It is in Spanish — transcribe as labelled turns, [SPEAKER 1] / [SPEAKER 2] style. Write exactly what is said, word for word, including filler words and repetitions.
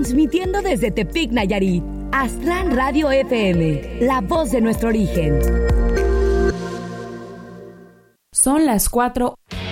[SPEAKER 1] Transmitiendo desde Tepic, Nayarit. Aztlán Radio F M, la voz de nuestro origen.
[SPEAKER 2] Son las cuatro.